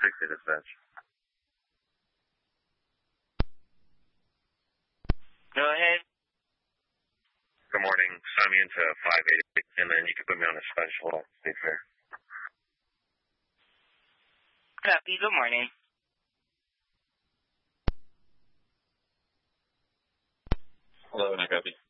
560 dispatch. Go ahead. Good morning. Sign me into 580, and then you can put me on a special at State Fair. Copy. Good morning. Hello, and I copy.